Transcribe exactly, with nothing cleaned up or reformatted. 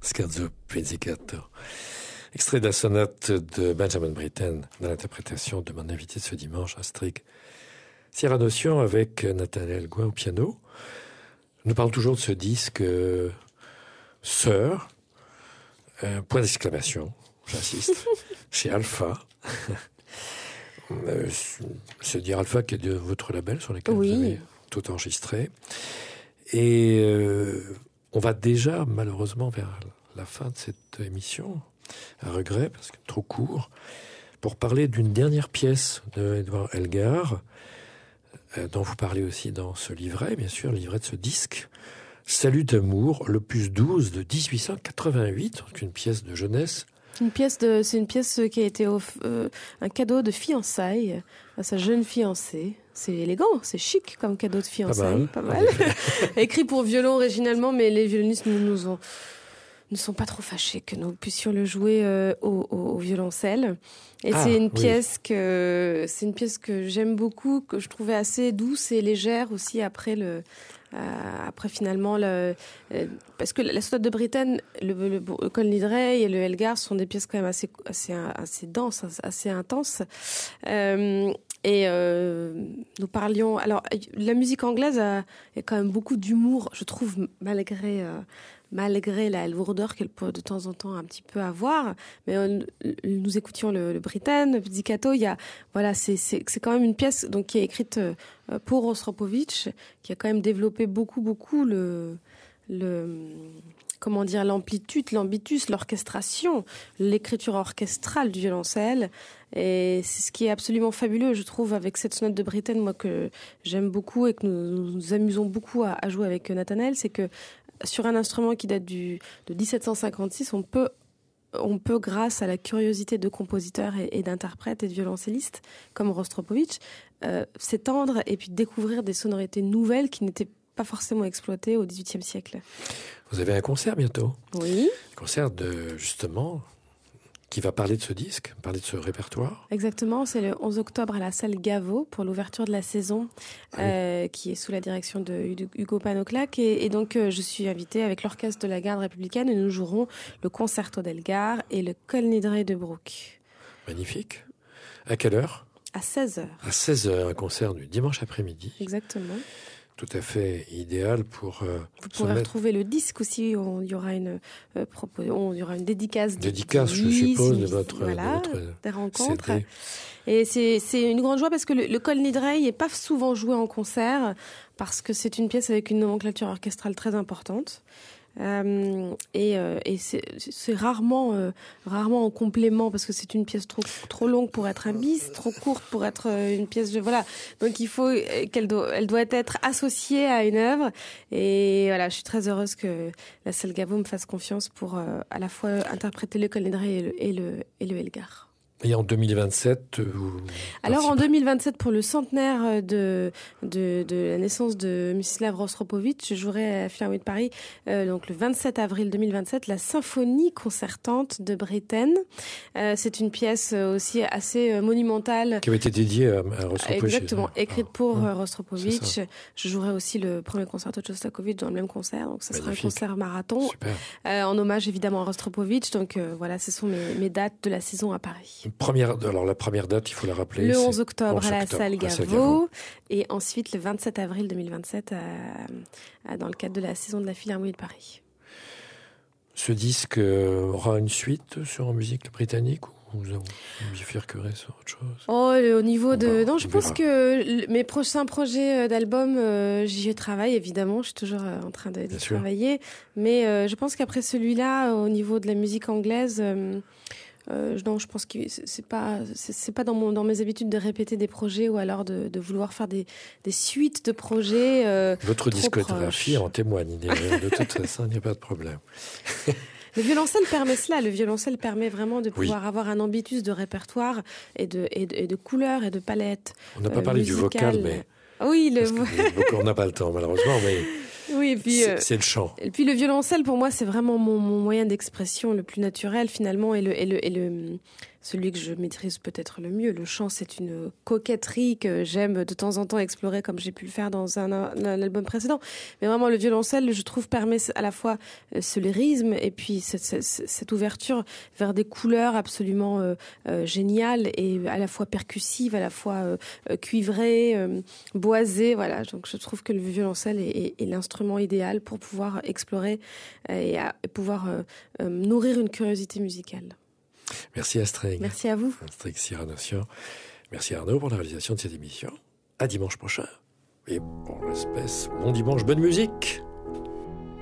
Scherzo pizzicato. Extrait de la sonate de Benjamin Britten dans l'interprétation de mon invité de ce dimanche, Astrid Sierra-Notion, avec Nathanaël Gouin au piano. Nous parlons toujours de ce disque euh, Sœur, euh, point d'exclamation, j'insiste, chez Alpha. euh, c'est dire Alpha qui est de votre label sur lequel oui. vous avez tout enregistré. Et euh, on va déjà, malheureusement, vers la fin de cette émission, à regret, parce que trop court, pour parler d'une dernière pièce de Edouard Elgar, euh, dont vous parlez aussi dans ce livret, bien sûr, le livret de ce disque, Salut d'amour, l'opus douze de dix-huit cent quatre-vingt-huit, donc une pièce de jeunesse. Une pièce de, c'est une pièce qui a été off, euh, un cadeau de fiançailles à sa jeune fiancée. C'est élégant, c'est chic comme cadeau de fiançailles, pas mal. Pas mal. Écrit pour violon originalement, mais les violonistes nous, nous ont, ne sont pas trop fâchés que nous puissions le jouer euh, au, au, au violoncelle. Et ah, c'est une oui. pièce que c'est une pièce que j'aime beaucoup, que je trouvais assez douce et légère aussi après le. Euh, après finalement le, euh, parce que la sonate de Britten, le, le, le Kol Nidrei et le Elgar sont des pièces quand même assez assez assez denses, assez intenses. Euh, et euh, nous parlions. Alors la musique anglaise a, a quand même beaucoup d'humour, je trouve, malgré euh, malgré la lourdeur qu'elle peut de temps en temps un petit peu avoir. Mais on, nous écoutions le, le Britten, le pizzicato. Il y a voilà, c'est c'est c'est quand même une pièce donc qui est écrite euh, pour Rostropovitch, qui a quand même développé beaucoup, beaucoup le, le, comment dire, l'amplitude, l'ambitus, l'orchestration, l'écriture orchestrale du violoncelle. Et c'est ce qui est absolument fabuleux, je trouve, avec cette sonate de Britten, moi, que j'aime beaucoup et que nous nous amusons beaucoup à, à jouer avec Nathanaël, c'est que sur un instrument qui date du, de dix-sept cent cinquante-six, on peut on peut, grâce à la curiosité de compositeurs et, et d'interprètes et de violoncellistes comme Rostropovitch, euh, s'étendre et puis découvrir des sonorités nouvelles qui n'étaient pas forcément exploitées au dix-huitième siècle. Vous avez un concert bientôt. Oui. Un concert de, justement, qui va parler de ce disque, parler de ce répertoire. Exactement, c'est le onze octobre à la salle Gaveau pour l'ouverture de la saison, ah oui. euh, qui est sous la direction de Hugo Panoclac. Et, et donc, euh, je suis invitée avec l'orchestre de la Garde républicaine et nous jouerons le concerto d'Elgar et le Kol Nidrei de Bruch. Magnifique. À quelle heure ? À seize heures. À seize heures, un concert du dimanche après-midi. Exactement. Tout à fait idéal pour... Euh, Vous pourrez mettre... retrouver le disque aussi. On, il y aura une, euh, propos, on, il y aura une dédicace. Dédicace, de, je suppose, de votre, voilà, de votre des rencontres. C D. Et c'est, c'est une grande joie parce que le, le Kol Nidrei n'est pas souvent joué en concert parce que c'est une pièce avec une nomenclature orchestrale très importante. Euh, et euh, et c'est, c'est rarement euh, rarement en complément parce que c'est une pièce trop trop longue pour être un bis, trop courte pour être une pièce de voilà. Donc il faut qu'elle doit elle doit être associée à une œuvre. Et voilà, je suis très heureuse que la salle Gaveau me fasse confiance pour euh, à la fois interpréter le Kol Nidrei et le et le, et le Elgar. Et en deux mille vingt-sept, vous... Alors en deux mille vingt-sept, pour le centenaire de de, de la naissance de Mstislav Rostropovitch, je jouerai à la Philharmonie de Paris, euh, donc le vingt-sept avril deux mille vingt-sept, la symphonie concertante de Britten. Euh, c'est une pièce aussi assez monumentale. Qui avait été dédiée à, à Rostropovitch. Exactement, écrite pour ah, Rostropovitch. Je jouerai aussi le premier concerto de Shostakovich dans le même concert, donc ça sera Magnifique. Un concert marathon. Super. Euh, en hommage évidemment à Rostropovitch. Donc euh, voilà, ce sont mes, mes dates de la saison à Paris. Première, alors la première date, il faut la rappeler. Le onze octobre à la salle Gaveau, Gaveau et ensuite le vingt-sept avril deux mille vingt-sept à, à, dans le cadre de la saison de la Philharmonie de Paris. Ce disque aura une suite sur en musique britannique ou vous bifurquerez sur autre chose? Oh, au niveau de... On non, je pense verra. que mes prochains projets d'album, euh, j'y travaille évidemment, je suis toujours en train de, de travailler, mais euh, je pense qu'après celui-là, au niveau de la musique anglaise... Euh, Euh, non, je pense que c'est pas c'est, c'est pas dans mon dans mes habitudes de répéter des projets ou alors de, de vouloir faire des des suites de projets. Euh, Votre discographie en témoigne. De toute façon, il n'y a pas de problème. Le violoncelle permet cela. Le violoncelle permet vraiment de pouvoir oui. avoir un ambitus de répertoire et de et de, et de couleurs et de palettes. On n'a pas euh, parlé musicales. Du vocal, mais oui, le vo- on n'a pas le temps malheureusement, mais. Oui, et puis c'est, euh, c'est le chant. Et puis le violoncelle, pour moi, c'est vraiment mon, mon moyen d'expression le plus naturel finalement, et le et le et le celui que je maîtrise peut-être le mieux. Le chant, c'est une coquetterie que j'aime de temps en temps explorer, comme j'ai pu le faire dans un, un, un album précédent. Mais vraiment, le violoncelle, je trouve, permet à la fois ce lyrisme et puis cette, cette, cette ouverture vers des couleurs absolument euh, euh, géniales et à la fois percussives, à la fois euh, cuivrées, euh, boisées. Voilà. Donc, je trouve que le violoncelle est, est, est l'instrument idéal pour pouvoir explorer et, à, et pouvoir euh, euh, nourrir une curiosité musicale. Merci Astrid. Merci à vous. Astrid Cyranosian. Merci Arnaud pour la réalisation de cette émission. À dimanche prochain. Et pour l'espèce, bon dimanche, bonne musique.